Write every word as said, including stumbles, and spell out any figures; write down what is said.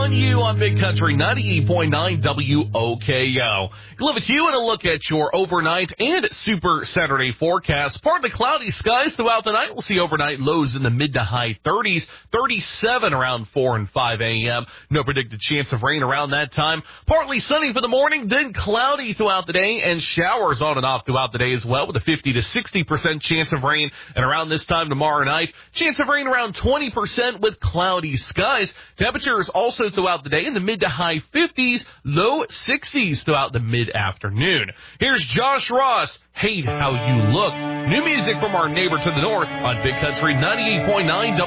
on you on Big Country ninety-eight point nine W O K O. Glove with you and a look at your overnight and Super Saturday forecast. Partly cloudy skies throughout the night. We'll see overnight lows in the mid to high thirties, thirty-seven around four and five a.m. No predicted chance of rain around that time. Partly sunny for the morning, then cloudy throughout the day and showers on and off throughout the day as well with a fifty to sixty percent chance of rain. And around this time tomorrow night, chance of rain around twenty percent with cloudy skies. Temperatures also throughout the day in the mid to high fifties, low sixties throughout the mid-afternoon. Here's Josh Ross, Hate How You Look. New music from our neighbor to the north on Big Country ninety-eight point nine.